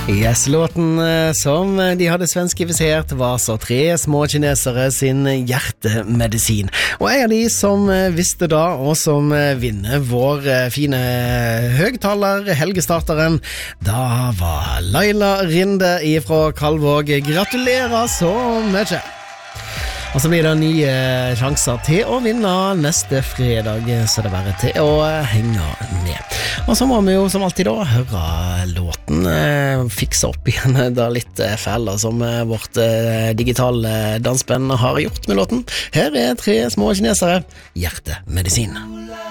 Yes-låten som de hadde svenskifisert var så tre små kinesere sin hjertemedisin. Og en av de som visste da, og som vinner vår fine høgtaler, helgestarteren, da var Laila Rinde ifra Kalvåg. Gratulerer så mye! Og så blir det nye sjanser til å vinne neste fredag, så det er bare til å henge med. Og så må vi jo som alltid da høre låten, fikse opp igjen da litt feller som vårt digitale dansband har gjort med låten. Her er tre små kinesere, hjertemedisin.